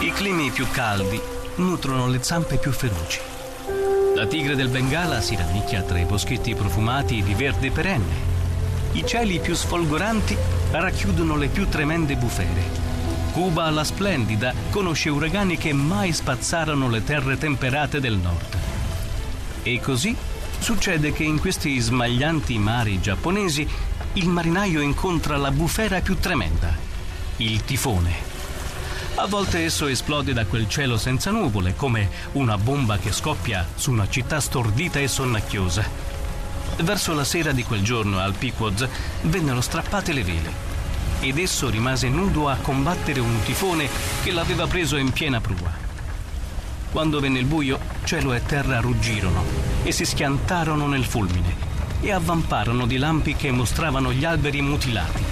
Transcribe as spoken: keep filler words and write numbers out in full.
I climi più caldi nutrono le zampe più feroci. La tigre del Bengala si rannicchia tra i boschetti profumati di verde perenne. I cieli più sfolgoranti racchiudono le più tremende bufere. Cuba la splendida conosce uragani che mai spazzarono le terre temperate del nord. E così succede che in questi smaglianti mari giapponesi il marinaio incontra la bufera più tremenda, il tifone. A volte esso esplode da quel cielo senza nuvole, come una bomba che scoppia su una città stordita e sonnacchiosa. Verso la sera di quel giorno al Pequod's vennero strappate le vele ed esso rimase nudo a combattere un tifone che l'aveva preso in piena prua. Quando venne il buio, cielo e terra ruggirono e si schiantarono nel fulmine e avvamparono di lampi che mostravano gli alberi mutilati,